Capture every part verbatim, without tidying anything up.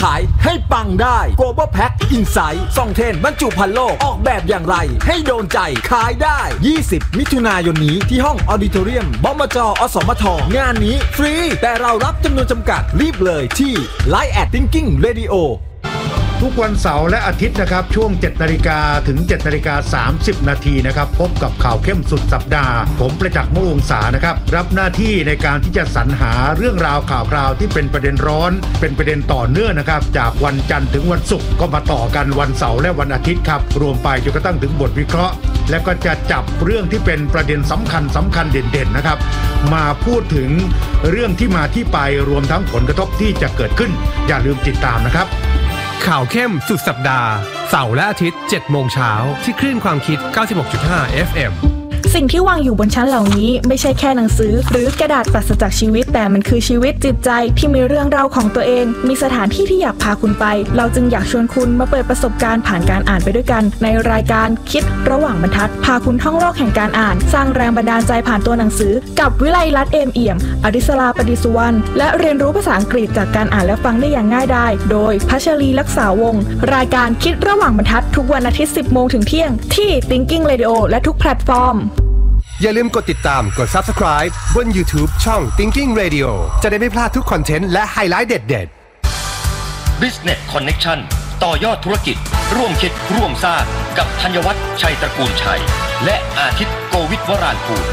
ขายให้ปังได้ Global Pack Insight ส่องเทรนด์บรรจุภัณฑ์โลกออกแบบอย่างไรให้โดนใจขายได้ยี่สิบมิถุนายนนี้ที่ห้องออดิโทเรียมบมจ.อสมทงานนี้ฟรีแต่เรารับจำนวนจำกัดรีบเลยที่ ไลน์ แอท Thinking Radio ทุกวันเสาร์และอาทิตย์นะครับช่วง เจ็ดนาฬิกา ถึง เจ็ดนาฬิกาสามสิบนาทีนะครับพบกับข่าวเข้มสุดสัปดาห์ผมประจักษ์ มวงศานะครับรับหน้าที่ในการที่จะสรรหาเรื่องราวข่าวคราวที่เป็นประเด็นร้อนเป็นประเด็นต่อเนื่องนะครับจากวันจันทร์ถึงวันศุกร์ก็มาต่อกันวันเสาร์และวันอาทิตย์ครับรวมไปจนกระทั่งถึงบทวิเคราะห์และก็จะจับเรื่องที่เป็นประเด็นสำคัญสำคัญเด่นๆนะครับมาพูดถึงเรื่องที่มาที่ไปรวมทั้งผลกระทบที่จะเกิดขึ้นอย่าลืมติดตามนะครับข่าวเข้มสุดสัปดาห์เสาร์และอาทิตย์ เจ็ดโมงเช้าที่คลื่นความคิด เก้าสิบหกจุดห้า เอฟ เอ็มสิ่งที่วางอยู่บนชั้นเหล่านี้ไม่ใช่แค่หนังสือหรือกระดาษปราศจากชีวิตแต่มันคือชีวิตจิตใจที่มีเรื่องราวของตัวเองมีสถานที่ที่อยากพาคุณไปเราจึงอยากชวนคุณมาเปิดประสบการณ์ผ่านการอ่านไปด้วยกันในรายการคิดระหว่างบรรทัดพาคุณท่องโลกแห่งการอ่านสร้างแรงบันดาลใจผ่านตัวหนังสือกับวิไลลัตน์เอมเอี่ยมอดิศราปดิสุวรรณและเรียนรู้ภาษาอังกฤษจากการอ่านและฟังได้อย่างง่ายดายโดยพัชรีลักษาวงศ์รายการคิดระหว่างบรรทัดทุกวันอาทิตย์ สิบโมงถึงเที่ยงที่ Thinking Radio และทุกแพลตฟอร์มอย่าลืมกดติดตามกด Subscribe บน YouTube ช่อง Thinking Radio จะได้ไม่พลาดทุกคอนเทนต์และไฮไลท์เด็ดๆ Business Connection ต่อยอดธุรกิจร่วมคิดร่วมสร้างกับธัญวัฒน์ชัยตระกูลชัยและอาทิตย์โกวิทวรานภูมิ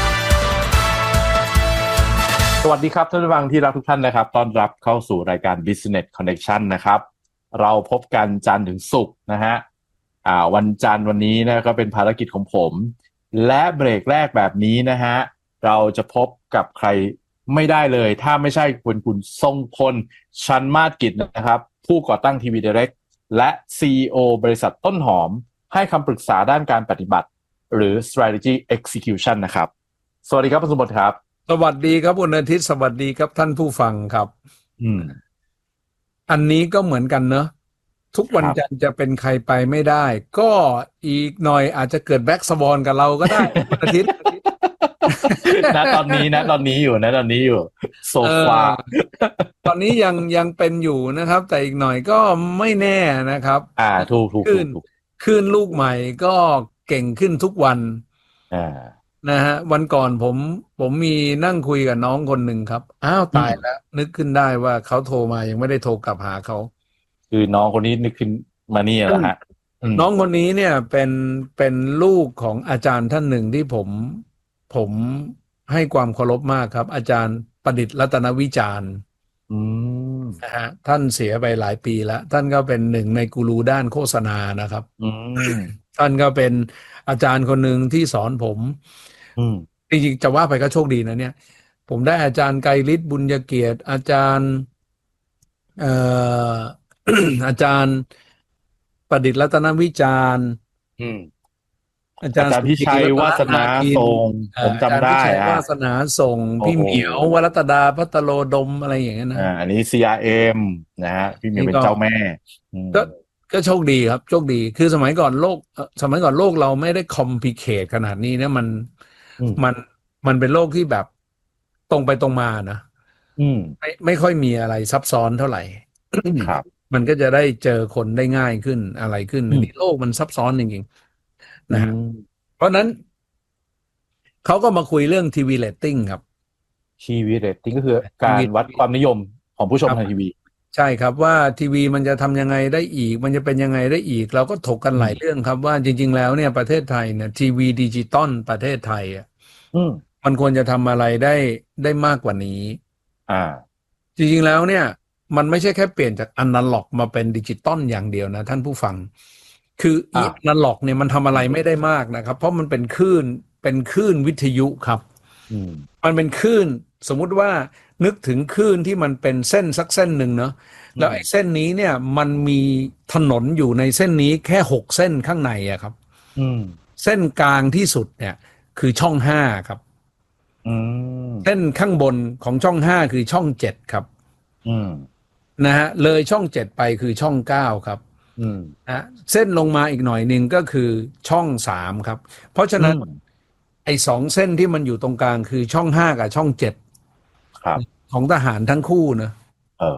สวัสดีครับท่านผู้ฟังที่รักทุกท่านนะครับต้อนรับเข้าสู่รายการ Business Connection นะครับเราพบกันจันทร์ถึงศุกร์นะฮะอ่าวันจันทร์วันนี้นะก็เป็นภารกิจของผมและเบรกแรกแบบนี้นะฮะเราจะพบกับใครไม่ได้เลยถ้าไม่ใช่คุณคุณทรงพลชันมาศกิจนะครับผู้ก่อตั้งทีวี Direct และ ซี อี โอ บริษัทต้นหอมให้คำปรึกษาด้านการปฏิบัติหรือ strategy execution นะครับสวัสดีครับคุณสมบัติครับสวัสดีครับคุณอาทิตย์สวัสดีครับท่านผู้ฟังครับอืมอันนี้ก็เหมือนกันเนอะทุกวันจันทร์จะเป็นใครไปไม่ได้ก็อีกหน่อยอาจจะเกิดแบ็กสวอนกับเราก็ได้วันอาทิตย์นะตอนนี้นะตอนนี้อยู่นะตอนนี้อยู่โซฟาตอนนี้ยังยังเป็นอยู่นะครับแต่อีกหน่อยก็ไม่แน่นะครับอ่าถูกถูกขึ้นขึ้นลูกใหม่ก็เก่งขึ้นทุกวันอ่านะฮะวันก่อนผมผมมีนั่งคุยกับน้องคนหนึ่งครับอ้าวตายแล้วนึกขึ้นได้ว่าเขาโทรมายังไม่ได้โทรกลับหาเขาคือน้องคนนี้นึกขึ้นมานี่แหละฮะน้องคนนี้เนี่ยเป็นเป็นลูกของอาจารย์ท่านหนึ่งที่ผมผมให้ความเคารพมากครับอาจารย์ประดิษฐ์รัตนวิจารณ์นะฮะท่านเสียไปหลายปีแล้วท่านก็เป็นหนึ่งในกูรูด้านโฆษณานะครับท่านก็เป็นอาจารย์คนหนึ่งที่สอนผมจริงๆจะว่าไปก็โชคดีนะเนี่ยผมได้อาจารย์ไกรฤทธิ์บุญเกียรติอาจารย์เอ่อ อาจารย์ประดิษฐ์รัตนวิจารณ์อาจารย์พิชัยวาสนาส่งผมจำได้วาสนาส่งพี่เหมียววรัตดาพัตโลดมอะไรอย่างเงี้ยนะอ่าอันนี้ ซี อาร์ เอ็ม นะฮะพี่เหมียวเป็นเจ้าแม่ก็ก็โชคดีครับโชคดีคือสมัยก่อนโลกสมัยก่อนโลกเราไม่ได้คอมพลีเคทขนาดนี้เนี่ยมันมันมันเป็นโลกที่แบบตรงไปตรงมานะไม่ไม่ค่อยมีอะไรซับซ้อนเท่าไหร่ครับมันก็จะได้เจอคนได้ง่ายขึ้นอะไรขึ้นนี่โลกมันซับซ้อนจริงๆนะฮะเพราะนั้นเขาก็มาคุยเรื่องทีวีเรตติ้งครับทีวีเรตติ้งก็คือการวัดความนิยมของผู้ชมทางทีวีใช่ครับว่าทีวีมันจะทำยังไงได้อีกมันจะเป็นยังไงได้อีกเราก็ถกกันหลายเรื่องครับว่าจริงๆแล้วเนี่ยประเทศไทยเนี่ยทีวีดิจิตอลประเทศไทยอ่ะมันควรจะทำอะไรได้ได้มากกว่านี้อ่าจริงๆแล้วเนี่ยมันไม่ใช่แค่เปลี่ยนจากอนาล็อกมาเป็นดิจิตอลอย่างเดียวนะท่านผู้ฟังคืออนาล็อกเนี่ยมันทำอะไรไม่ได้มากนะครับเพราะมันเป็นคลื่นเป็นคลื่นวิทยุครับมันเป็นคลื่นสมมุติว่านึกถึงคลื่นที่มันเป็นเส้นสักเส้นหนึ่งเนาะแล้วไอ้เส้นนี้เนี่ยมันมีถนนอยู่ในเส้นนี้แค่หกเส้นข้างในอะครับเส้นกลางที่สุดเนี่ยคือช่องห้าครับเส้นข้างบนของช่องห้าคือช่องเจ็ดครับนะฮะเลยช่องเจ็ดไปคือช่องเก้าครับนะเส้นลงมาอีกหน่อยหนึ่งก็คือช่องสามครับเพราะฉะนั้นไอ้สองเส้นที่มันอยู่ตรงกลางคือช่องห้ากับช่องเจ็ดของทหารทั้งคู่นะเออ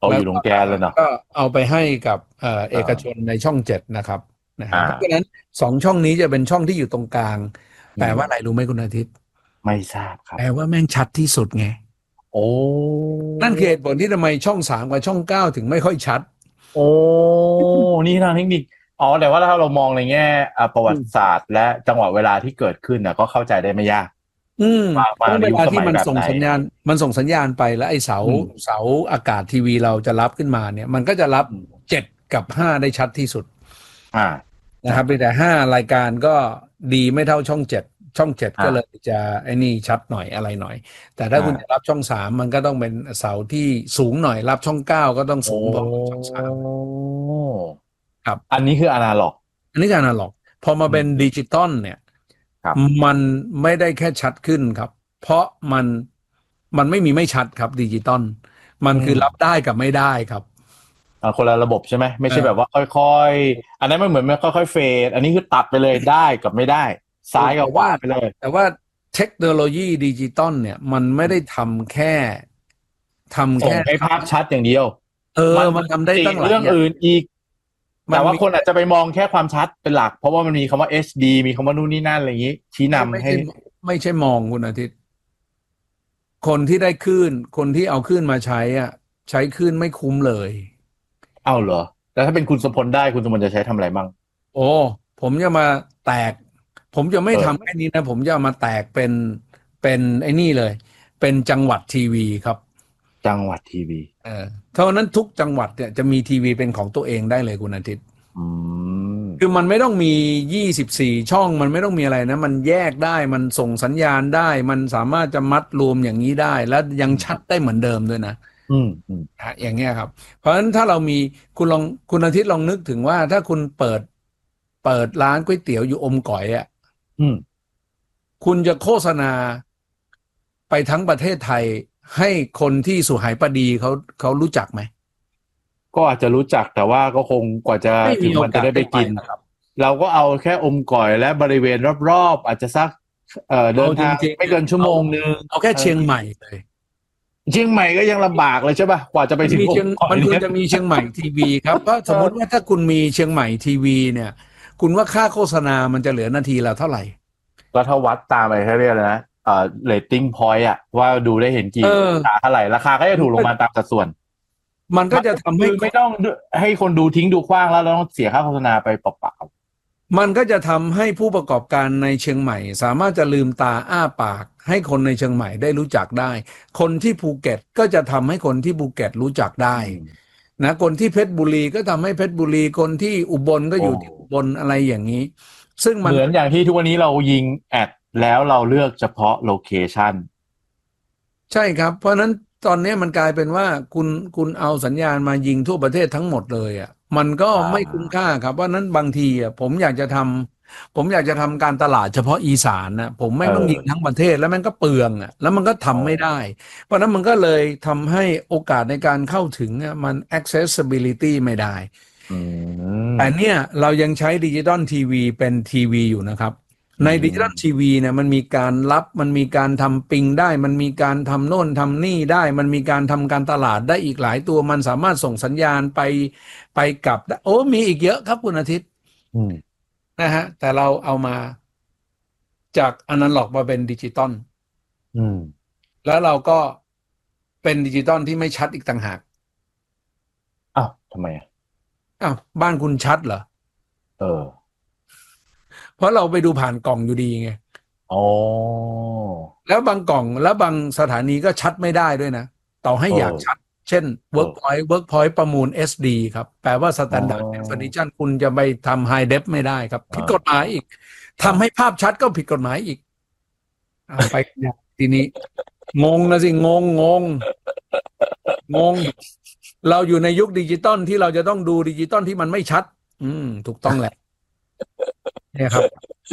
เขาอยู่ตรงแกนเลยเนาะก็เอาไปให้กับเอ่อเอกชนในช่องเจ็ดนะครับนะฮะเพราะฉะนั้นสองช่องนี้จะเป็นช่องที่อยู่ตรงกลางแปลว่าอะไรรู้ไหมคุณอาทิตย์ไม่ทราบครับแปลว่าแม่งชัดที่สุดไงโอ้นั่นคือเหตุผลที่ทำไมช่องสามกับช่องเก้าถึงไม่ค่อยชัดโอ้นี่ทางเทคนิคอ๋อแต่ว่าถ้าเรามองในแง่ประวัติศาสตร์และจังหวะเวลาที่เกิดขึ้นนะก็เข้าใจได้ไม่ยากอืมเวลาที่มันส่งสัญญาณมันส่งสัญญาณไปแล้วไอ้เสาเสาอากาศทีวีเราจะรับขึ้นมาเนี่ยมันก็จะรับเจ็ดกับห้าได้ชัดที่สุดอ่านะครับแต่ห้ารายการก็ดีไม่เท่าช่องเจ็ดช่องเจ็ดก็เลยจะไอ้นี่ชัดหน่อยอะไรหน่อยแต่ถ้าคุณจะรับช่องสามมันก็ต้องเป็นเสาที่สูงหน่อยรับช่องเก้าก็ต้องสูงกว่าช่องสามครับอันนี้คืออนาล็อกอันนี้คืออนาล็อกพอมาเป็นดิจิตอลเนี่ยมันไม่ได้แค่ชัดขึ้นครับเพราะมันมันไม่มีไม่ชัดครับดิจิตอลมันคือรับได้กับไม่ได้ครับอ่าคนละระบบใช่ไหมไม่ใช่แบบว่าค่อยๆอันนั้นมันเหมือนมันค่อยๆเฟดอันนี้คือตัดไปเลยได้กับไม่ได้ซ้ายกับขวาไปเลยแต่ว่าเทคโนโลยีดิจิตอลเนี่ยมันไม่ได้ทำแค่ทำแค่ให้ภาพชัดอย่างเดียวเออมันทำได้ตั้งหลายเรื่องอื่นอีกแต่ว่าคนอาจจะไปมองแค่ความชัดเป็นหลักเพราะว่ามันมีคำว่า เอช ดี มีคำว่านู่นนี่นั่นอะไรอย่างนี้ชี้นำให้ไม่ใช่มองคุณอาทิตย์คนที่ได้คลื่นคนที่เอาคลื่นมาใช้อ่ะใช้คลื่นไม่คุ้มเลยเอ้าเหรอแล้วถ้าเป็นคุณสมพลได้คุณสมพลจะใช้ทำอะไรบ้างโอ้ผมจะมาแตกผมจะไม่ทำแค่นี้นะผมจะมาแตกเป็นเป็นไอ้นี่เลยเป็นจังหวัดทีวีครับจังหวัดทีวีเออเท่านั้นทุกจังหวัดเนี่ยจะมีทีวีเป็นของตัวเองได้เลยคุณอาทิตย์อืมคือมันไม่ต้องมียี่สิบสี่ช่องมันไม่ต้องมีอะไรนะมันแยกได้มันส่งสัญญาณได้มันสามารถจะมัดรวมอย่างนี้ได้แล้วยังชัดได้เหมือนเดิมด้วยนะอืมอืมอย่างเงี้ยครับเพราะฉะนั้นถ้าเรามีคุณลองคุณอาทิตย์ลองนึกถึงว่าถ้าคุณเปิดเปิดร้านก๋วยเตี๋ยวอยู่อมก๋อยอ่ะอืมคุณจะโฆษณาไปทั้งประเทศไทยให้คนที่สุไหปดีเขาเขารู้จักไหมก็อาจจะรู้จักแต่ว่าก็คงกว่าจะถึงมันจะได้ไปกินเราก็เอาแค่อมก๋อยและบริเวณรอบๆอาจจะสักเอ่อเดินทางไม่เกินชั่วโมงนึงเอาแค่เชียงใหม่เลยเชียงใหม่ก็ยังลำบากเลยใช่ป่ะกว่าจะไปถึงมันควรจะมีเชียงใหม่ทีวีครับก็สมมติว่าถ้าคุณมีเชียงใหม่ทีวีเนี่ยคุณว่าค่าโฆษณามันจะเหลือนาทีละเท่าไหร่ก็ถ้าวัดตามไปเขาเรียกนะเอ่อเรตติ้งพอยต์อะว่าดูได้เห็นกี่ราคาเท่าไหร่ราคาก็จะถูกลงมาตามสัดส่วนมันก็จะทำให้ไม่ต้องให้คนดูทิ้งดูขว้างแล้วเราต้องเสียค่าโฆษณาไปเปล่าๆมันก็จะทำให้ผู้ประกอบการในเชียงใหม่สามารถจะลืมตาอ้าปากให้คนในเชียงใหม่ได้รู้จักได้คนที่ภูเก็ตก็จะทำให้คนที่ภูเก็ตรู้จักได้นะคนที่เพชรบุรีก็ทำให้เพชรบุรีคนที่อุบลก็อยู่ที่อุบลอะไรอย่างนี้ซึ่งเหมือนอย่างที่ทุกวันนี้เรายิงแอดแล้วเราเลือกเฉพาะโลเคชันใช่ครับเพราะนั้นตอนนี้มันกลายเป็นว่าคุณคุณเอาสัญญาณมายิงทั่วประเทศทั้งหมดเลยอ่ะมันก็ไม่คุ้มค่าครับเพราะนั้นบางทีอ่ะผมอยากจะทำผมอยากจะทำการตลาดเฉพาะอีสานนะผมไม่ต้องยิงทั้งประเทศแล้วมันก็เปลืองอ่ะแล้วมันก็ทำไม่ได้เพราะนั้นมันก็เลยทำให้โอกาสในการเข้าถึงอ่ะมัน accessibility ไม่ได้แต่เนี่ยเรายังใช้ดิจิตอลทีวีเป็นทีวีอยู่นะครับในดิจิตอลทีวีเนี่ยมันมีการรับมันมีการทำปิงได้มันมีการทำโน่นทำนี่ได้มันมีการทำการตลาดได้อีกหลายตัวมันสามารถส่งสัญญาณไปไปกลับโอ้มีอีกเยอะครับคุณอาทิตย์นะฮะแต่เราเอามาจากอนาล็อกมาเป็นดิจิตอลแล้วเราก็เป็นดิจิตอลที่ไม่ชัดอีกต่างหากอ้าวทำไมอ่ะอ้าวบ้านคุณชัดเหรอเออเพราะเราไปดูผ่านกล่องอยู่ดีไงอ๋อแล้วบางกล่องแล้วบางสถานีก็ชัดไม่ได้ด้วยนะต่อให้อยากชัดเช่น Workpoint Workpoint ประมูล เอส ดี ครับแปลว่า Standard Definition คุณจะไปทำ High Def ไม่ได้ครับผิดกฎหมายอีกทำให้ภาพชัดก็ผิดกฎหมายอีกเอาไปทีนี้งงนะสิงงงงงงเราอยู่ในยุคดิจิตอลที่เราจะต้องดูดิจิตอลที่มันไม่ชัดอืมถูกต้องแหละเนี่ยครับ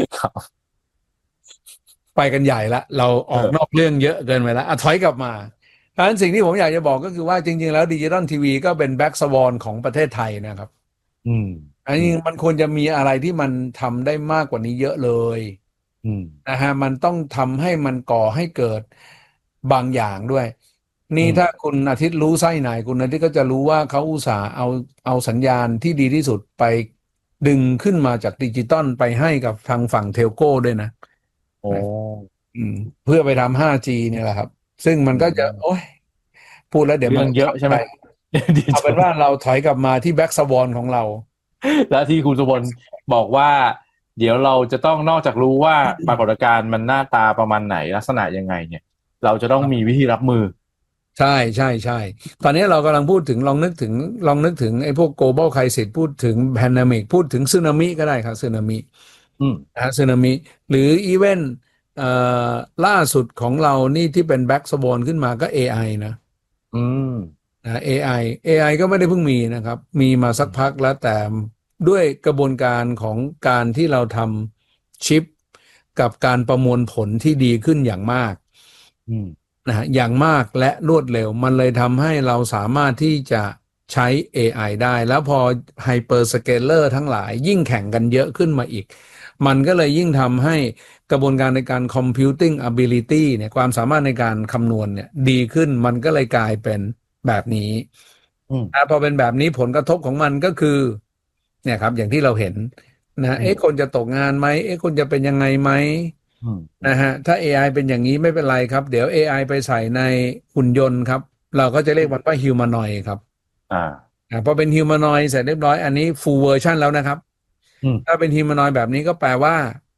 ไปกันใหญ่ละเราออกนอกเรื่องเยอะเกินไปแล้วอ่ะถอยกลับมาเพราะฉะนั้นสิ่งที่ผมอยากจะบอกก็คือว่าจริงๆแล้วดิจิตอลทีวีก็เป็นแบ็กสวอนของประเทศไทยนะครับอืมอันนี้มันควรจะมีอะไรที่มันทำได้มากกว่านี้เยอะเลยนะฮะมันต้องทำให้มันก่อให้เกิดบางอย่างด้วยนี่ถ้าคุณอาทิตย์รู้ไส้ไหนคุณอาทิตย์ก็จะรู้ว่าเขาอุตส่าห์เอาเอาสัญญาณที่ดีที่สุดไปดึงขึ้นมาจากดิจิตอลไปให้กับทางฝั่งเทลโก้ด้วยนะโอ้อืมเพื่อไปทำ ไฟว์จี เนี่ยแหละครับซึ่งมันก็จะโอ้ยพูดแล้วเดี๋ยวมันเยอะใช่ไหมเอาเป็นว่าเราถอยกลับมาที่แบ็กสวอนของเราแล้วที่คุณสุวรรณบอกว่าเดี๋ยวเราจะต้องนอกจากรู้ว่าปรากฏการณ์มันหน้าตาประมาณไหนลักษณะยังไงเนี่ยเราจะต้องมีวิธีรับมือใช่ใช่ใช่ตอนนี้เรากำลังพูดถึงลองนึกถึงลองนึกถึงไอ้พวก global crisis พูดถึง pandemic พูดถึงสึนามิก็ได้ครับสึนามิอืมนะสึนามิหรืออีเวนต์เอ่อล่าสุดของเรานี่ที่เป็น Black Swan ขึ้นมาก็ เอ ไอ นะอืมนะ เอ ไอ เอ ไอ ก็ไม่ได้เพิ่งมีนะครับมีมาสักพักแล้วแต่ด้วยกระบวนการของการที่เราทำชิปกับการประมวลผลที่ดีขึ้นอย่างมากอืมนะฮะอย่างมากและรวดเร็วมันเลยทำให้เราสามารถที่จะใช้ เอ ไอ ได้แล้วพอ Hyperscaler ทั้งหลายยิ่งแข่งกันเยอะขึ้นมาอีกมันก็เลยยิ่งทำให้กระบวนการในการ computing ability เนี่ยความสามารถในการคำนวณเนี่ยดีขึ้นมันก็เลยกลายเป็นแบบนี้อ่าพอเป็นแบบนี้ผลกระทบของมันก็คือเนี่ยครับอย่างที่เราเห็นนะเอ๊ะคนจะตกงานไหมเอ๊ะคนจะเป็นยังไงไหมนะฮะถ้า เอ ไอ เป็นอย่างนี้ไม่เป็นไรครับเดี๋ยว เอ ไอ ไปใส่ในหุ่นยนต์ครับเราก็จะเรียกมันว่า humanoid ครับอ่าอ่าพอเป็น humanoid เสร็จเรียบร้อยอันนี้ full version แล้วนะครับถ้าเป็น humanoid แบบนี้ก็แปลว่า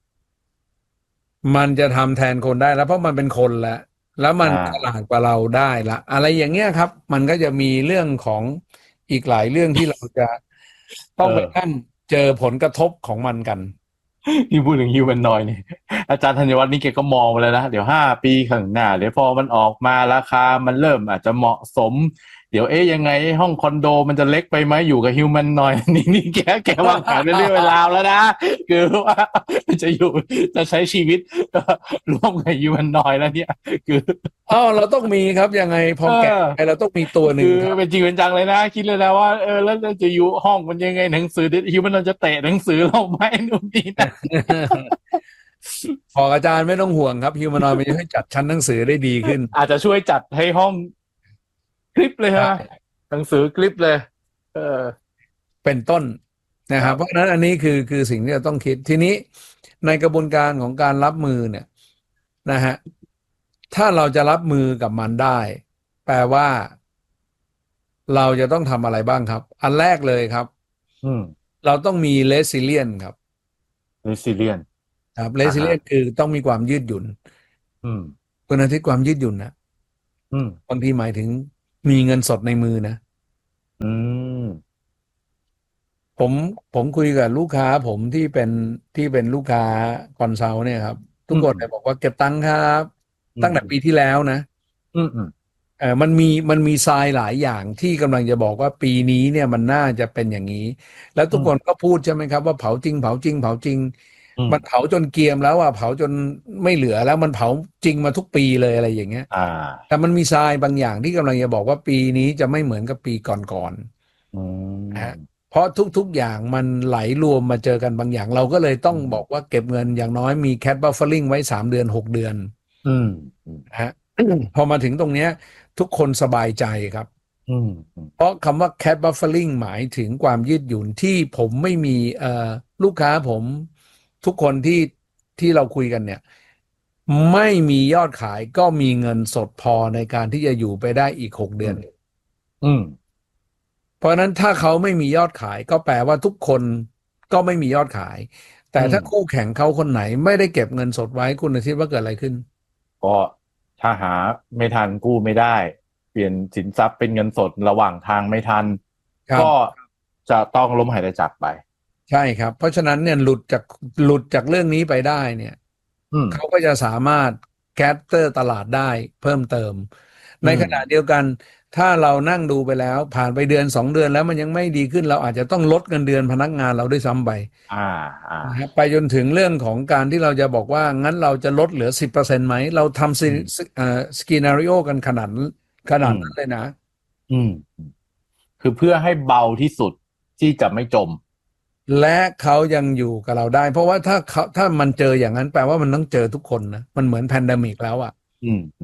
มันจะทำแทนคนได้แล้วเพราะมันเป็นคนแล้วแล้วมันฉลาดกว่าเราได้ละอะไรอย่างเงี้ยครับมันก็จะมีเรื่องของอีกหลายเรื่องที่เราจะต้องไปนั่งเจอผลกระทบของมันกันที่พูดถึงฮิวแมนนอยด์นี่อาจารย์ธัญวัฒน์นี่แกก็มองไปแล้วนะเดี๋ยวห้าปีข้างหน้าเดี๋ยวพอมันออกมาราคามันเริ่มอาจจะเหมาะสมเดี๋ยวเอ๊ยยังไงห้องคอนโดมันจะเล็กไปไหมอยู่กับฮิวแมนนอยด์นี่นี่แกแกวางแผนเป็นเรื่องเวลาแล้วนะคือว่าจะอยู่จะใช้ชีวิตร่วมกับฮิวแมนนอยด์แล้วเนี่ยคืออ๋อเราต้องมีครับยังไงพอแก่เราต้องมีตัวหนึ่งคือเป็นจริงเป็นจังเลยนะคิดเลยนะว่าเออแล้วจะอยู่ห้องมันยังไงหนังสือฮิวแมนนอยด์จะเตะหนังสือเราไหมนู่นนี่นะพออาจารย์ไม่ต้องห่วงครับฮิวแมนนอยด์มันจะให้จัดชั้นหนังสือได้ดีขึ้นอาจจะช่วยจัดให้ห้องคลิปเลยฮะหนังสือคลิปเลยเออเป็นต้นนะครับเพราะฉะนั้นอันนี้คือคือสิ่งที่เราต้องคิดทีนี้ในกระบวนการของการรับมือเนี่ยนะฮะถ้าเราจะรับมือกับมันได้แปลว่าเราจะต้องทำอะไรบ้างครับอันแรกเลยครับอืมเราต้องมี resilient ครับ resilient ครับ resilient คือต้องมีความยืดหยุ่นอืมคุณอาทิตย์ความยืดหยุ่นนะอืมบางทีหมายถึงมีเงินสดในมือนะอืมผมผมคุยกับลูกค้าผมที่เป็นที่เป็นลูกค้าคอนซัลท์เนี่ยครับทุกคนเลยบอกว่าเก็บตังค์ครับตั้งแต่ปีที่แล้วนะอืมอืมเออมันมีมันมีทรายหลายอย่างที่กำลังจะบอกว่าปีนี้เนี่ยมันน่าจะเป็นอย่างนี้แล้วทุกคนก็พูดใช่ไหมครับว่าเผาจริงเผาจริงเผาจริงมันเผาจนเกรียมแล้วอ่ะเผาจนไม่เหลือแล้วมันเผาจริงมาทุกปีเลยอะไรอย่างเงี้ยอ่าแต่มันมีทรายบางอย่างที่กำลังจะบอกว่าปีนี้จะไม่เหมือนกับปีก่อนๆอืมนะฮะเพราะทุกๆอย่างมันไหลรวมมาเจอกันบางอย่างเราก็เลยต้องบอกว่าเก็บเงินอย่างน้อยมีแคทบัฟเฟอริงไว้สามเดือนหกเดือนอืมนะฮะ พอมาถึงตรงเนี้ยทุกคนสบายใจครับอืมเพราะคำว่า cat buffering หมายถึงความยืดหยุ่นที่ผมไม่มีเอ่อลูกค้าผมทุกคนที่ที่เราคุยกันเนี่ยไม่มียอดขายก็มีเงินสดพอในการที่จะอยู่ไปได้อีกหกเดือนอืมเพราะนั้นถ้าเขาไม่มียอดขายก็แปลว่าทุกคนก็ไม่มียอดขายแต่ถ้าคู่แข่งเขาคนไหนไม่ได้เก็บเงินสดไว้คุณคิดว่าเกิดอะไรขึ้นก็ถ้าหาไม่ทันกู้ไม่ได้เปลี่ยนสินทรัพย์เป็นเงินสดระหว่างทางไม่ทันก็จะต้องล้มหายตายจากไปใช่ครับเพราะฉะนั้นเนี่ยหลุดจากหลุดจากเรื่องนี้ไปได้เนี่ยเขาก็จะสามารถแคปเตอร์ตลาดได้เพิ่มเติมในขณะเดียวกันถ้าเรานั่งดูไปแล้วผ่านไปเดือนสองเดือนแล้วมันยังไม่ดีขึ้นเราอาจจะต้องลดเงินเดือนพนักงานเราด้วยซ้ำไปอ่าอ่าไปจนถึงเรื่องของการที่เราจะบอกว่างั้นเราจะลดเหลือ สิบเปอร์เซ็นต์ ไหมเราทำสกีนาริโอกันขนาดขนาดนั้นเลยนะอืมคือเพื่อให้เบาที่สุดที่จะไม่จมและเขายังอยู่กับเราได้เพราะว่าถ้าเขาถ้ามันเจออย่างนั้นแปลว่ามันต้องเจอทุกคนนะมันเหมือนแพนเดมิกแล้วอ่ะอืม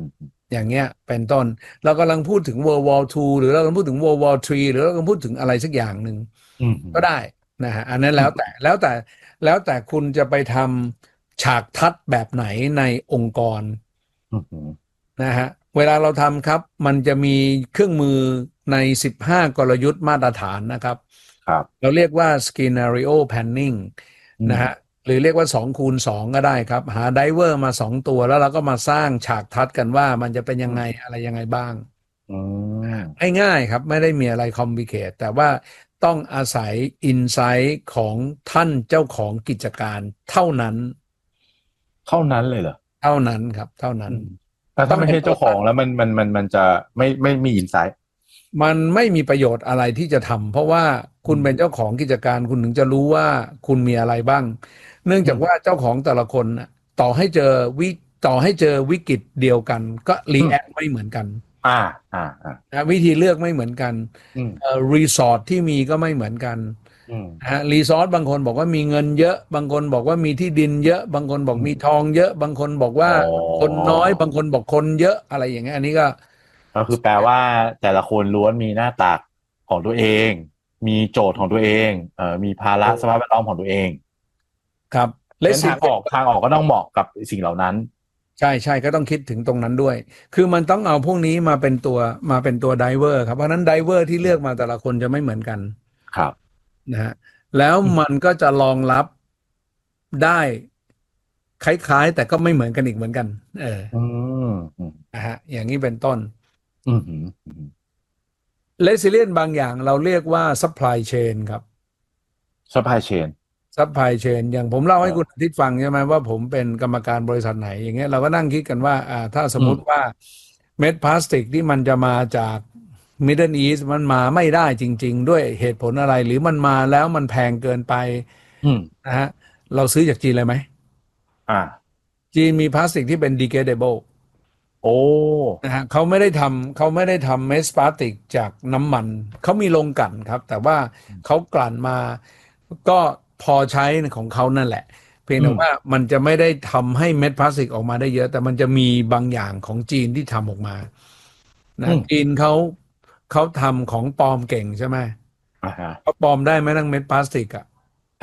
อย่างเงี้ยเป็นต้นเรากำลังพูดถึง World War ทู หรือเรากำลังพูดถึง World War ทรี หรือเรากำลังพูดถึงอะไรสักอย่างหนึ่งอืมก็ได้นะฮะอันนั้นแล้วแต่แล้วแต่แล้วแต่คุณจะไปทำฉากทัศน์แบบไหนในองค์กรอืมนะฮะเวลาเราทำครับมันจะมีเครื่องมือในสิบห้ากลยุทธ์มาตรฐานนะครับครับเราเรียกว่า scenario planning อืมนะฮะหรือเรียกว่าสองคูณสองก็ได้ครับหาไดเวอร์มาสองตัวแล้วเราก็มาสร้างฉากทัศน์กันว่ามันจะเป็นยังไงอะไรยังไงบ้างอืมง่ายๆครับไม่ได้มีอะไรคอมพลิเคทแต่ว่าต้องอาศัยอินไซต์ของท่านเจ้าของกิจการเท่านั้นเท่านั้นเลยเหรอเท่านั้นครับเท่านั้นแต่ถ้าไม่ใช่เจ้าของแล้วมันมันมันมันจะไม่ไม่มีอินไซต์มันไม่มีประโยชน์อะไรที่จะทำเพราะว่าคุณเป็นเจ้าของกิจการคุณถึงจะรู้ว่าคุณมีอะไรบ้าง เนื่องจากว่าเจ้าของแต่ละคนน่ะต่อให้เจอวิต่อให้เจอวิกฤตเดียวกันก็รีแอคไม่เหมือนกันอ่าอ่าอ่านะวิธีเลือกไม่เหมือนกันอืมเอ่อรีสอร์ทที่มีก็ไม่เหมือนกันอืมนะฮะรีสอร์ทบางคนบอกว่ามีเงินเยอะ บางคนบอกว่ามีที่ดินเยอะ บางคนบอกมีทองเยอะ บางคนบอกว่าอ๋อคนน้อย บางคนบอกคนเยอะอะไรอย่างเงี้ยอันนี้ก็ก็คือแปลว่าแต่ละคนล้วนมีหน้าตาของตัวเอง มีโจทย์ของตัวเองเอ่อมีภาระสภาพแวดล้อมของตัวเองครับเล่นทางออกทางออกก็ต้องเหมาะกับสิ่งเหล่านั้นใช่ใช่ก็ต้องคิดถึงตรงนั้นด้วย คือมันต้องเอาพวกนี้มาเป็นตัวมาเป็นตัวไดเวอร์ครับเพราะฉะนั้นไดเวอร์ที่เลือกมาแต่ละคนจะไม่เหมือนกันครับนะฮะแล้วมันก็จะรองรับได้คล้ายๆแต่ก็ไม่เหมือนกันอีกเหมือนกัน เอออืมอืมนะฮะอย่างนี้เป็นต้นอืมอืมอืม Resilience บางอย่างเราเรียกว่า supply chain ครับ supply chain supply chain อย่างผมเล่าให้คุณอาทิตย์ฟังใช่ไหมว่าผมเป็นกรรมการบริษัทไหนอย่างเงี้ยเราก็นั่งคิดกันว่าอ่าถ้าสมมุติว่าเม็ดพลาสติกที่มันจะมาจาก Middle East มันมาไม่ได้จริงๆด้วยเหตุผลอะไรหรือมันมาแล้วมันแพงเกินไปอืมนะฮะเราซื้อจากจีนเลยไหมอ่าจีนมีพลาสติกที่เป็น degradable โอ้นะฮะเขาไม่ได้ทำเขาไม่ได้ทำเมสพลาสติกจากน้ำมันเขามีโรงกลั่นครับแต่ว่าเขากลั่นมาก็พอใช้ของเขานั่นแหละเพียงแต่ว่ามันจะไม่ได้ทำให้เม็ดพลาสติกออกมาได้เยอะแต่มันจะมีบางอย่างของจีนที่ทำออกมานะจีนเขาเขาทำของปลอมเก่งใช่ไหมอ่าฮะเขาปลอมได้ไหมทั้งเม็ดพลาสติกอะ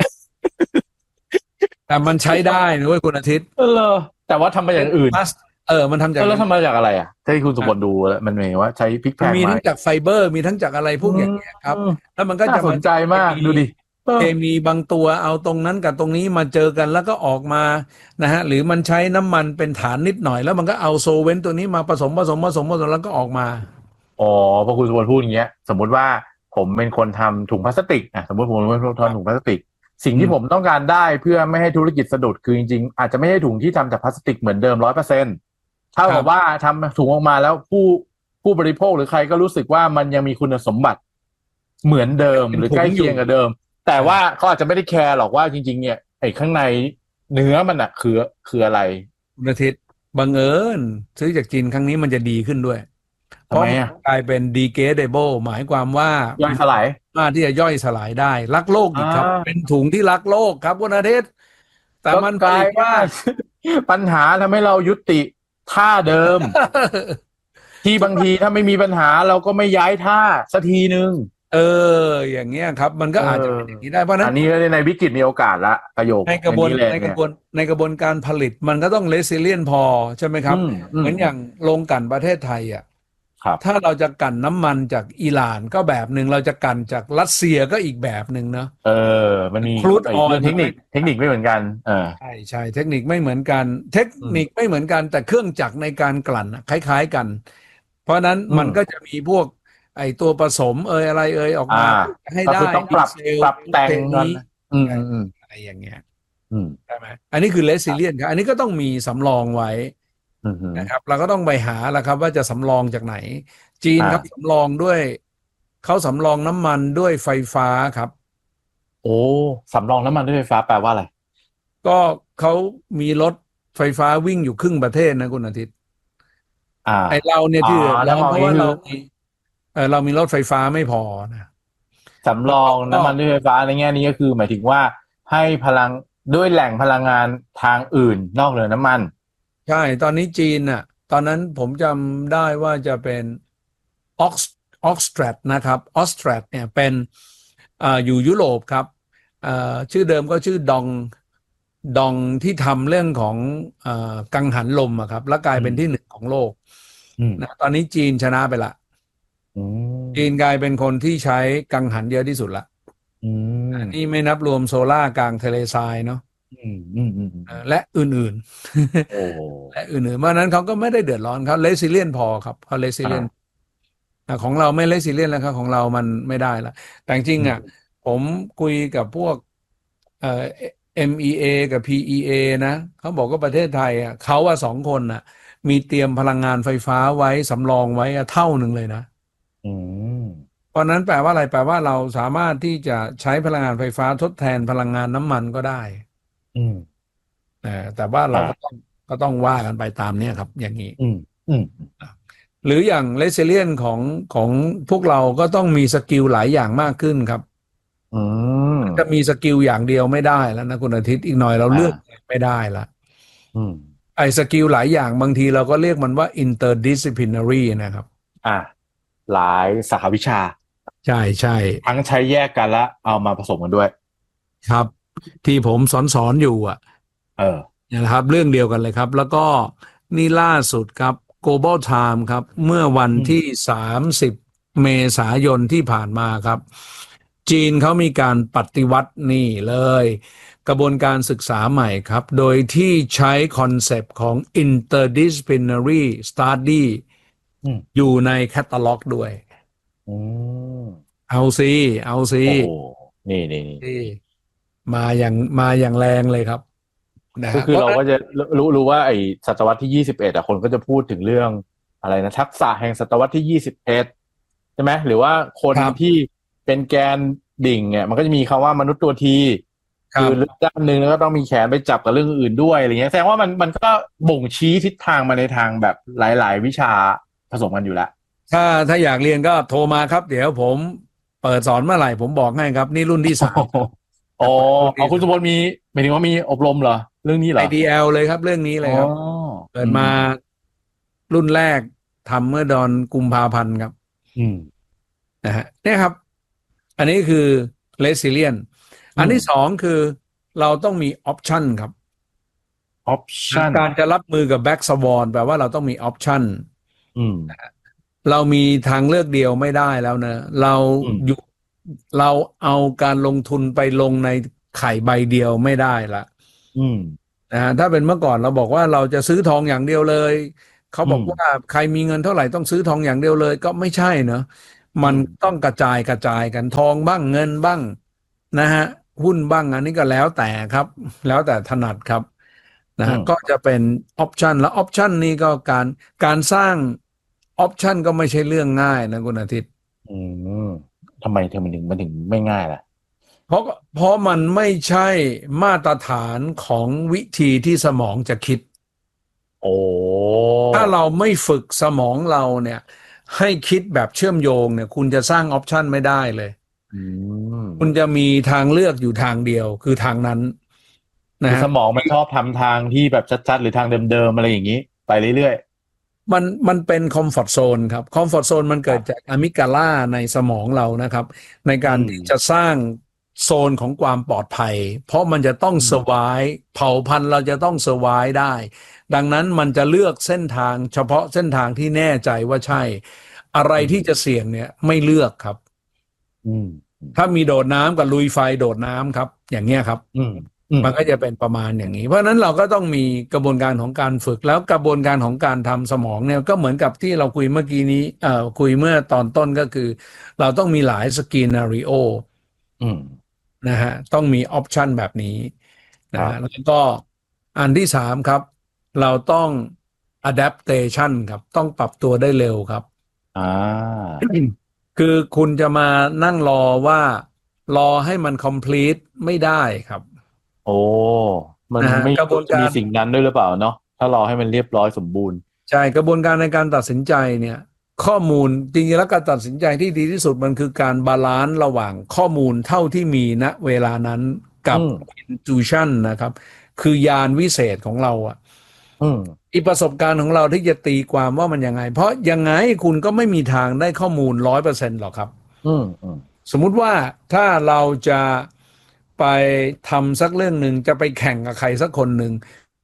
แต่มันใช้ได้นะเว้ยคุณอาทิตย์เออแต่ว่าทำมาอย่างอื่นเออมันทำจากแล้วทำมาจากอะไรอ่ะที่คุณสมบัติดูมันหมายว่าใช้พริกแพงมีไหมทั้งจากไฟเบอร์มีทั้งจากอะไรพวกอย่างเงี้ยครับ แล้วมันก็จะน่าสนใจมากดูดิเคมีบางตัวเอาตรงนั้นกับตรงนี้มาเจอกันแล้วก็ออกมานะฮะหรือมันใช้น้ำมันเป็นฐานนิดหน่อยแล้วมันก็เอาโซเวนต์ตัวนี้มาผสมผสมผสมผสมแล้วก็ออกมาอ๋อพอคุณสมบัติพูดอย่างเงี้ยสมมติว่าผมเป็นคนทำถุงพลาสติกอ่ะสมมติผมเป็นคนทำถุงพลาสติกสิ่งที่ผมต้องการได้เพื่อไม่ให้ธุรกิจสะดุดคือจริงๆอาจจะไม่ใช่ถุงที่ทำจากพลาสติกเหมือนเดิมร้อยเปอร์เซ็นต์เท่ากับว่าทำถุงออกมาแล้วผู้ผู้บริโภคหรือใครก็รู้สึกว่ามันยังมีคุณสมบัติเหมือนเดิมหรือใกล้เคียงกับเดิมแต่ว่าเขาอาจจะไม่ได้แคร์หรอกว่าจริงๆเนี่ยไอ้ข้างในเนื้อมันอะคือคืออะไรคุณอาทิตย์บังเอิญซื้อจากจีนครั้งนี้มันจะดีขึ้นด้วยเพราะกลายเป็น degradable หมายความว่าย่อยสลายมาที่จะย่อยสลายได้รักโลกอีกครับเป็นถุงที่รักโลกครับคุณอาทิตย์แต่มันกลายว่าปัญหาทำให้เรายุติท่าเดิม ที่บางทีถ้าไม่มีปัญหาเราก็ไม่ย้ายท่าสักทีนึงเอออย่างเงี้ยครับมันก็อาจจะเป็นอย่างนี้ได้เพราะนั้นอันนี้ในวิกฤตมีโอกาสละประโยคในกระบวนในกระบวนในกระบวนการผลิตมันก็ต้องเรซิเลียนพอใช่ไหมครับเหมือนอย่างโรงกลั่นประเทศไทยอ่ะถ้าเราจะกลั่นน้ำมันจากอิหร่านก็แบบหนึ่งเราจะกลั่นจากรัสเซียก็อีกแบบหนึ่งเนาะเออมันมีครูดออยล์เทคนิคเทคนิคไม่เหมือนกันเออใช่ใช่เทคนิคไม่เหมือนกันเทคนิคไม่เหมือนกันแต่เครื่องจักรในการกลั่นคล้ายๆกันเพราะนั้นมันก็จะมีพวกไอตัวผสมเอยอะไรเอยออกมาให้ได้ต้องปรับปรับแต่งนี้อะไรอย่างเงี้ยใช่ไหมอันนี้คือเรซิเลียนครับอันนี้ก็ต้องมีสำรองไว้นะครับเราก็ต้องไปหาแล้วครับว่าจะสำรองจากไหนจีนครับสำรองด้วยเขาสำรองน้ำมันด้วยไฟฟ้าครับโอ้สำรองน้ำมันด้วยไฟฟ้าแปลว่าอะไรก็เขามีรถไฟฟ้าวิ่งอยู่ครึ่งประเทศนะคุณอาทิตย์ไอเราเนี่ยที่เราเพราะว่าเราเออเรามีรถไฟฟ้าไม่พอนะสำรองน้ำมันด้วยไฟฟ้าในแง่นี้ก็คือหมายถึงว่าให้พลังด้วยแหล่งพลังงานทางอื่นนอกเหนือน้ำมันใช่ตอนนี้จีนน่ะตอนนั้นผมจำได้ว่าจะเป็นออกออกสแตรดนะครับออสแตรดเนี่ยเป็นอ่าอยู่ยุโรปครับอ่าชื่อเดิมก็ชื่อดองดองที่ทำเรื่องของอ่ากังหันลมอะครับแล้วกลายเป็นที่หนึ่งของโลกนะตอนนี้จีนชนะไปละจีนกลายเป็นคนที่ใช้กังหันเยอะที่สุดละนี่ไม่นับรวมโซล่ากลางทะเลทรายเนาะและอื่นๆและอื่นๆเพราะนั้นเขาก็ไม่ได้เดือดร้อนเขาเลซิเลียนพอครับเขาเลซิเลียนของเราไม่เลซิเลียนแล้วครับของเรามันไม่ได้ละแต่จริงอ่ะผมคุยกับพวกเอ่อ เอ็ม อี เอ กับ พี อี เอ นะเขาบอกว่าประเทศไทยอ่ะเขาว่าสองคนน่ะมีเตรียมพลังงานไฟฟ้าไว้สำรองไว้เท่าหนึ่งเลยนะเพราะนั้นแปลว่าอะไรแปลว่าเราสามารถที่จะใช้พลังงานไฟฟ้าทดแทนพลังงานน้ำมันก็ได้แต่ว่าเราก็ต้องก็ต้องว่ากันไปตามนี้ครับอย่างนี้หรืออย่างเลซิเลียนของของพวกเราก็ต้องมีสกิลหลายอย่างมากขึ้นครับจะมีสกิลอย่างเดียวไม่ได้แล้วนะคุณอาทิตย์อีกหน่อยเราเลือกไม่ได้ละไอ้สกิลหลายอย่างบางทีเราก็เรียกมันว่า interdisciplinary นะครับอ่าหลายสาขาวิชาใช่ใช่ทั้งใช้แยกกันและเอามาผสมกันด้วยครับที่ผมสอนสอนอยู่อ่ะเออนะครับเรื่องเดียวกันเลยครับแล้วก็นี่ล่าสุดครับ Global Time ครับเมื่อวันที่สามสิบเมษายนที่ผ่านมาครับจีนเขามีการปฏิวัตินี่เลยกระบวนการศึกษาใหม่ครับโดยที่ใช้คอนเซปต์ของ interdisciplinary study อยู่ในแคตตาล็อกด้วยเอาสิเอาสินี่นี่นี่มาอย่างมาอย่างแรงเลยครับก็คือเราก็จะรู้รู้ว่าไอ้ศตวรรษที่ยี่สิบเอ็ดอ่ะคนก็จะพูดถึงเรื่องอะไรนะทักษะแห่งศตวรรษที่ยี่สิบเอ็ดใช่ไหมหรือว่าคนที่เป็นแกนดิ่งเนี่ยมันก็จะมีคำว่ามนุษย์ตัวทีคือด้านหนึ่งแล้วก็ต้องมีแขนไปจับกับเรื่องอื่นด้วยอะไรเงี้ยแสดงว่ามันมันก็บ่งชี้ทิศทางมาในทางแบบหลายๆวิชาผสมกันอยู่แล้วถ้าถ้าอยากเรียนก็โทรมาครับเดี๋ยวผมเปิดสอนเมื่อไหร่ผมบอกให้ครับนี่รุ่นที่สามอ๋อเอาคุณสุพลมีหมายถึงว่ามีอบรมเหรอเรื่องนี้เหรอไอ ดี แอล เลยครับเรื่องนี้เลยครับเปิดมารุ่นแรกทำเมื่อดอนกุมภาพันธ์ครับนะฮะเนี่ยครับอันนี้คือ resilient อันที่สองคือเราต้องมี option ครับ option การจะรับมือกับ black swan แปลว่าเราต้องมี option เรามีทางเลือกเดียวไม่ได้แล้วนะเราอยู่เราเอาการลงทุนไปลงในไข่ใบเดียวไม่ได้ละนะฮะถ้าเป็นเมื่อก่อนเราบอกว่าเราจะซื้อทองอย่างเดียวเลยเขาบอกว่าใครมีเงินเท่าไหร่ต้องซื้อทองอย่างเดียวเลยก็ไม่ใช่เนอะมันต้องกระจายกระจายกันทองบ้างเงินบ้างนะฮะหุ้นบ้างอันนี้ก็แล้วแต่ครับแล้วแต่ถนัดครับนะฮะก็จะเป็นออปชันแล้วออปชันนี้ก็การการสร้างออปชันก็ไม่ใช่เรื่องง่ายนะคุณอาทิตย์อืมทำไมถึงมันถึงมันถึงไม่ง่ายล่ะเพราะเพราะมันไม่ใช่มาตรฐานของวิธีที่สมองจะคิดโอ้ถ้าเราไม่ฝึกสมองเราเนี่ยให้คิดแบบเชื่อมโยงเนี่ยคุณจะสร้างออปชันไม่ได้เลยคุณจะมีทางเลือกอยู่ทางเดียวคือทางนั้นนะสมองมันชอบทำทางที่แบบชัดๆหรือทางเดิมๆอะไรอย่างนี้ไปเรื่อยๆมันมันเป็นคอมฟอร์ตโซนครับคอมฟอร์ตโซนมันเกิดจากอะมิกาลาในสมองเรานะครับในการที่จะสร้างโซนของความปลอดภัยเพราะมันจะต้องเซอร์ไวฟ์เผ่าพันธุ์เราจะต้องเซอร์ไวฟ์ได้ดังนั้นมันจะเลือกเส้นทางเฉพาะเส้นทางที่แน่ใจว่าใช่อะไรที่จะเสี่ยงเนี่ยไม่เลือกครับถ้ามีโดดน้ำกับลุยไฟโดดน้ำครับอย่างเงี้ยครับมันก็จะเป็นประมาณอย่างนี้เพราะฉะนั้นเราก็ต้องมีกระบวนการของการฝึกแล้วกระบวนการของการทำสมองเนี่ยก็เหมือนกับที่เราคุยเมื่อกี้นี้เอ่อคุยเมื่อตอนต้นก็คือเราต้องมีหลายสกีนาริโอนะฮะต้องมีออปชันแบบนี้นะฮะแล้วก็อันที่สามครับเราต้อง adaptation ครับต้องปรับตัวได้เร็วครับอ่าคือคุณจะมานั่งรอว่ารอให้มัน complete ไม่ได้ครับโอ้มันไม่กระบวนการมีสิ่งนั้นด้วยหรือเปล่าเนาะถ้ารอให้มันเรียบร้อยสมบูรณ์ใช่กระบวนการในการตัดสินใจเนี่ยข้อมูลจริงๆแล้วการตัดสินใจที่ดีที่สุดมันคือการบาลานซ์ระหว่างข้อมูลเท่าที่มีณเวลานั้นกับ intuition นะครับคือยานวิเศษของเราอะอืมอีประสบการณ์ของเราที่จะตีความว่ามันยังไงเพราะยังไงคุณก็ไม่มีทางได้ข้อมูลร้อยเปอร์เซ็นต์หรอกครับอืมอืมสมมุติว่าถ้าเราจะไปทำสักเรื่องหนึ่งจะไปแข่งกับใครสักคนหนึ่ง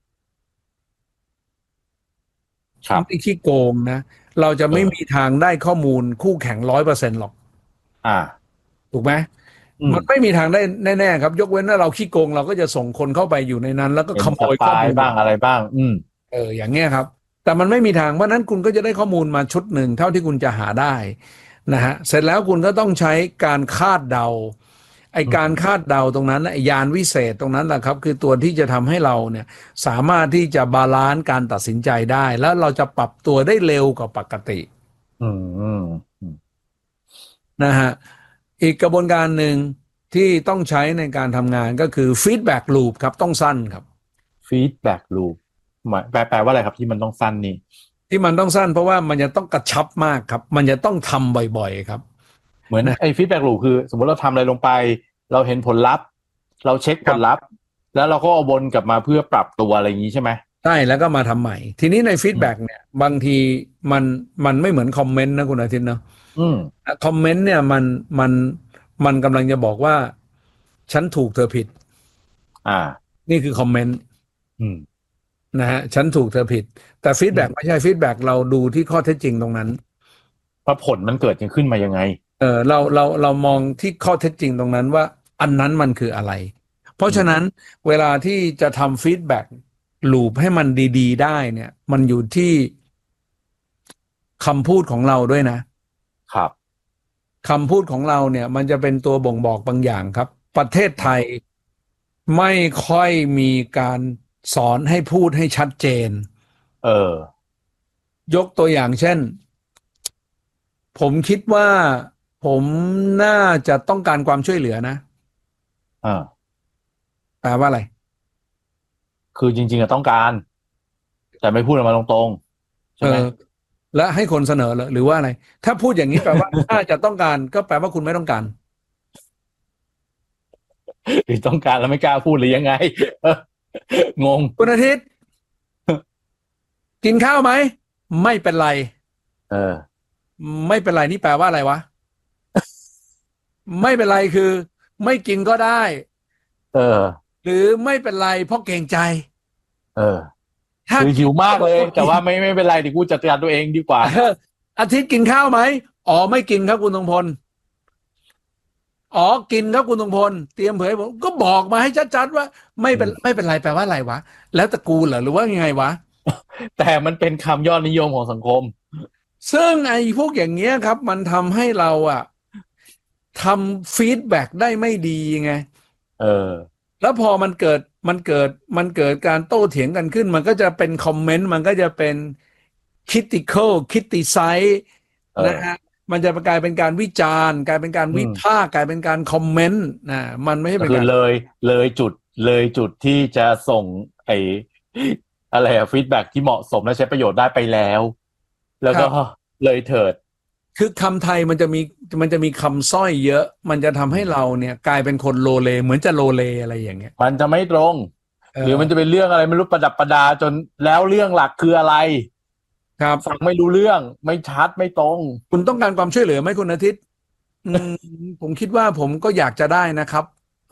ไม่ขี้โกงนะเราจะไม่มีทางได้ข้อมูลคู่แข่งร้อยเปอร์เซ็นต์หรอกอ่าถูกไหมมันไม่มีทางได้แน่ๆครับยกเว้นว่าเราขี้โกงเราก็จะส่งคนเข้าไปอยู่ในนั้นแล้วก็ขโมยข้อมูลบ้างอะไรบ้างอืมเอออย่างเงี้ยครับแต่มันไม่มีทางเพราะนั้นคุณก็จะได้ข้อมูลมาชุดหนึ่งเท่าที่คุณจะหาได้นะฮะเสร็จแล้วคุณก็ต้องใช้การคาดเดาไอการคาดเดาตรงนั้นไอยานวิเศษตรงนั้นแหละครับคือตัวที่จะทำให้เราเนี่ยสามารถที่จะบาลานซ์การตัดสินใจได้แล้วเราจะปรับตัวได้เร็วกว่าปกติอืมนะฮะอีกกระบวนการหนึ่งที่ต้องใช้ในการทำงานก็คือ feedback loop ครับต้องสั้นครับ feedback loop หมายแปลแปลว่าอะไรครับที่มันต้องสั้นนี่ที่มันต้องสั้นเพราะว่ามันจะต้องกระชับมากครับมันจะต้องทำบ่อยๆครับเหมือนไอ้ feedback loop คือสมมติเราทำอะไรลงไปเราเห็นผลลัพธ์เราเช็คผลลัพธ์แล้วเราก็เอาวนกลับมาเพื่อปรับตัวอะไรอย่างนี้ใช่ไหมใช่แล้วก็มาทำใหม่ทีนี้ใน feedback เนี่ยบางทีมันมันไม่เหมือนคอมเมนต์นะคุณอาทิตย์เนาะคอมเมนต์เนี่ยมันมันมันกำลังจะบอกว่าฉันถูกเธอผิดอ่านี่คือคอมเมนต์นะฮะฉันถูกเธอผิดแต่ฟีดแบ็กไม่ใช่ฟีดแบ็กเราดูที่ข้อเท็จจริงตรงนั้นว่าผลมันเกิดขึ้นมายังไงเออเราเราเรามองที่ข้อเท็จจริงตรงนั้นว่าอันนั้นมันคืออะไรเพราะฉะนั้นเวลาที่จะทำฟีดแบ็กลูปให้มันดีๆได้เนี่ยมันอยู่ที่คำพูดของเราด้วยนะครับคำพูดของเราเนี่ยมันจะเป็นตัวบ่งบอกบางอย่างครับประเทศไทยไม่ค่อยมีการสอนให้พูดให้ชัดเจนเออยกตัวอย่างเช่นผมคิดว่าผมน่าจะต้องการความช่วยเหลือนะอ่าแปลว่าอะไรคือจริงๆอะต้องการแต่ไม่พูดออกมาตรงๆใช่ไหมและให้คนเสนอเลยหรือว่าอะไรถ้าพูดอย่างนี้แปลว่า น่าจะต้องการก็แปลว่าคุณไม่ต้องการหรือต้องการแล้วไม่กล้าพูดหรือยังไงงงคุณอาทิตย์กินข้าวไหมไม่เป็นไรเออไม่เป็นไรนี่แปลว่าอะไรวะ ไม่เป็นไรคือไม่กินก็ได้เออหรือไม่เป็นไรเพราะเกรงใจเออคือหิวมากเลยแต่ว่าไม่ไม่เป็นไรดิกูจัดการตัวเองดีกว่าอาทิตย์กินข้าวไหมอ๋อไม่กินครับคุณตงพลอ๋อกินครับคุณตงพลเตรียมเผยผมก็บอกมาให้ชัดๆว่าไม่เป็นไม่เป็นไรแปลว่าอะไรวะแล้วตระกูลเหรอหรือว่ายังไงวะแต่มันเป็นคำยอดนิยมของสังคมซึ่งไอ้พวกอย่างเงี้ยครับมันทำให้เราอะทำฟีดแบ็กได้ไม่ดีไงเออแล้วพอมันเกิดมันเกิดมันเกิดการโต้เถียงกันขึ้นมันก็จะเป็นคอมเมนต์มันก็จะเป็น critical criticize นะฮะมันจะกลายเป็นการวิจารณ์กลายเป็นการวิพากษ์กลายเป็นการคอมเมนต์นะมันไม่ใช่เป็นการเลยเลยจุดเลยจุดที่จะส่งไอ้อะไรอะฟีดแบ็กที่เหมาะสมและใช้ประโยชน์ได้ไปแล้วแล้วก็เลยเถิดคือคำไทยมันจะมีมันจะมีคำสร้อยเยอะมันจะทำให้เราเนี่ยกลายเป็นคนโลเลเหมือนจะโลเลอะไรอย่างเงี้ยมันจะไม่ตรงหรือมันจะเป็นเรื่องอะไรไม่รู้ประดับประดาจนแล้วเรื่องหลักคืออะไรครับฟังไม่รู้เรื่องไม่ชัดไม่ตรงคุณต้องการความช่วยเหลือไหมคุณอาทิตย์ผมคิดว่าผมก็อยากจะได้นะครับ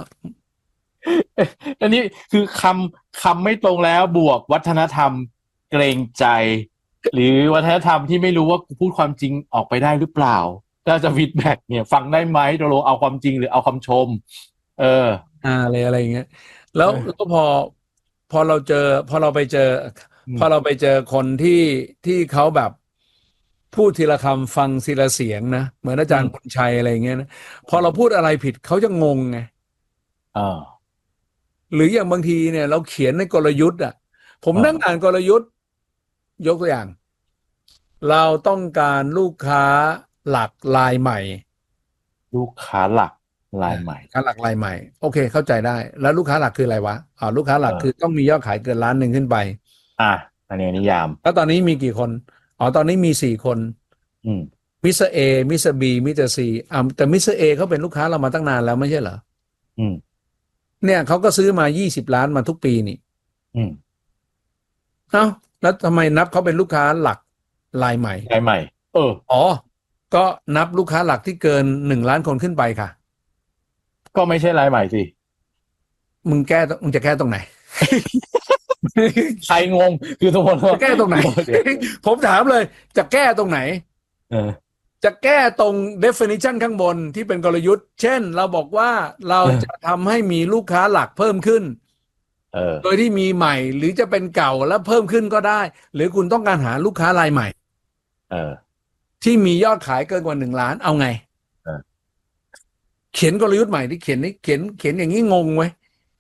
อันนี้คือคำคำไม่ตรงแล้วบวกวัฒนธรรมเกรงใจหรือวัฒนธรรมที่ไม่รู้ว่าพูดความจริงออกไปได้หรือเปล่าถ้าจะฟีดแบ็กเนี่ยฟังได้ไหมตกลงเอาความจริงหรือเอาคำชมเอออ่าอะไรอะไรอย่างเงี้ยแล้วก็พอพอเราเจอพอเราไปเจอพอเราไปเจอคนที่ที่เขาแบบพูดทีละคำฟังทีละเสียงนะเหมือนอาจารย์บุญชัยอะไรอย่างเงี้ยนะพอเราพูดอะไรผิดเขาจะงงไงอ่าหรืออย่างบางทีเนี่ยเราเขียนในกลยุทธ์อ่ะผมนั่งอ่านกลยุทธ์ยกตัวอย่างเราต้องการลูกค้าหลักรายใหม่ลูกค้าหลักรายใหม่ค้าหลักรายใหม่โอเคเข้าใจได้แล้วลูกค้าหลักคืออะไรวะอ๋อลูกค้าหลักคือต้องมียอดขายเกินล้านหนึ่งขึ้นไปอ่ะอันนี้นิยามแล้วตอนนี้มีกี่คนอ๋อตอนนี้มีสี่คนอืมมิสเตอร์เอมิสเตอร์บีมิสเตอร์ซีอ่าแต่มิสเตอร์เอเขาเป็นลูกค้าเรามาตั้งนานแล้วไม่ใช่เหรออืมเนี่ยเขาก็ซื้อมายี่สิบล้านมาทุกปีนี่อืมเอ้าแล้วทำไมนับเขาเป็นลูกค้าหลักรายใหม่รายใหม่เอออ๋อก็นับลูกค้าหลักที่เกินหนึ่งล้านคนขึ้นไปค่ะก็ไม่ใช่รายใหม่สิมึงแก้มึงจะแก้ตรงไหนใครงงคือทุกคนจะแก้ตรงไหน ผมถามเลยจะแก้ตรงไหนเออจะแก้ตรง definition ข้างบนที่เป็นกลยุทธ์เช่นเราบอกว่าเราจะทำให้มีลูกค้าหลักเพิ่มขึ้นเออโดยที่มีใหม่หรือจะเป็นเก่าแล้วเพิ่มขึ้นก็ได้หรือคุณต้องการหาลูกค้ารายใหม่เออที่มียอดขายเกินกว่าหนึ่งล้านเอาไงเออเขียนกลยุทธ์ใหม่ที่เขียนนี่เขียนเขียนอย่างนี้งงไว้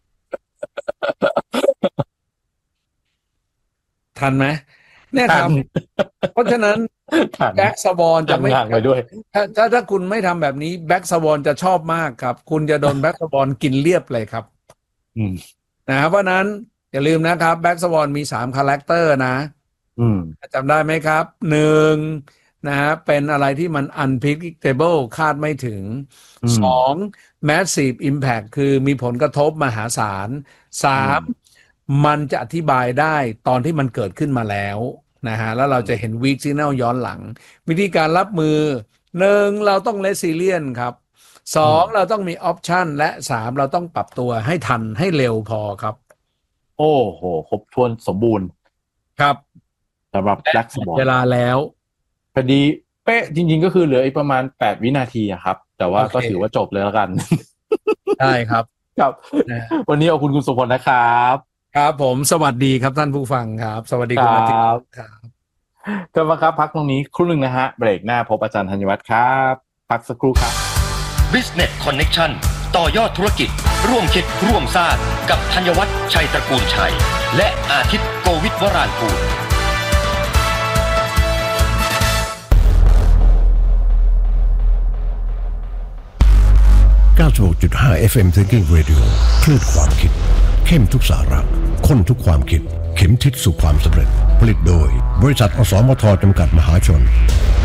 ทันไหมเนี่ยครับเพราะฉะนั้นแบ็กสวอนจะไม่ไปด้วยถ้าถ้าถ้าคุณไม่ทำแบบนี้แบ็กสวอนจะชอบมากครับคุณจะโดนแบ็กสวอนกินเรียบเลยครับอืมนะเพราะนั้นอย่าลืมนะครับแบ็กสวอนมีสามคาแรคเตอร์นะอืมจำได้ไหมครับหนึ่งนะฮะเป็นอะไรที่มัน unpredictable คาดไม่ถึงสอง massive impact คือมีผลกระทบมหาศาลสามมันจะอธิบายได้ตอนที่มันเกิดขึ้นมาแล้วนะฮะแล้วเราจะเห็น weak signal ย้อนหลังวิธีการรับมือหนึ่งเราต้อง resilient ครับสองเราต้องมี option และสามเราต้องปรับตัวให้ทันให้เร็วพอครับโอ้โหครบถ้วนสมบูรณ์ครับสำหรับ Black Swan เวลาแล้วพอดีเป๊ะจริงๆก็คือเหลืออีกประมาณแปดวินาทีอะครับแต่ว่าก็ถือว่าจบเลยแล้วกันใช่ครับครับวันนี้ขอบคุณคุณสุพลนะครับครับผมสวัสดีครับท่านผู้ฟังครับสวัสดีคุณอาทิตย์ครับท่านผู้ฟังครับพักตรงนี้ครู่นึงนะฮะเบรกหน้าพบอาจารย์ธัญวัฒน์ครับพักสักครู่ครับ Business Connection ต่อยอดธุรกิจร่วมคิดร่วมสร้างกับธัญวัฒน์ชัยตระกูลชัยและอาทิตย์โกวิทวรานกูลเก้าสิบหกจุดห้า เอฟ เอ็ม Thinking Radio คลื่นความคิดเข้มทุกสาระข้นทุกความคิดเข็มทิศสู่ความสำเร็จผลิตโดยบริษัทอสมทจำกัดมหาชน